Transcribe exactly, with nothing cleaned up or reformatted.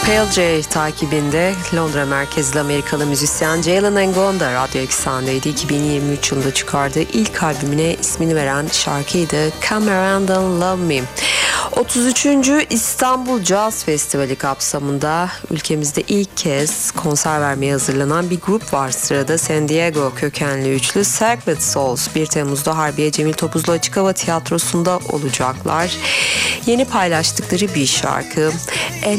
Pale J takibinde Londra merkezli Amerikalı müzisyen Jalen Ngonda radyo eksenindeydi. iki bin yirmi üç yılında çıkardığı ilk albümüne ismini veren şarkıydı Come Around and Love Me. otuz üçüncü İstanbul Jazz Festivali kapsamında ülkemizde ilk kez konser vermeye hazırlanan bir grup var sırada. San Diego kökenli üçlü Sacred Souls bir Temmuz'da Harbiye Cemil Topuzlu Açık Hava Tiyatrosu'nda olacaklar. Yeni paylaştıkları bir şarkı